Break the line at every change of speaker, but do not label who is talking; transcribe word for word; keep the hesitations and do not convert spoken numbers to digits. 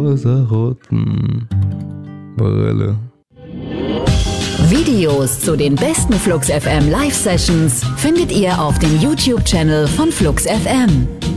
rosaroten Brille.
Videos zu den besten Flux F M Live-Sessions findet ihr auf dem YouTube-Channel von Flux F M.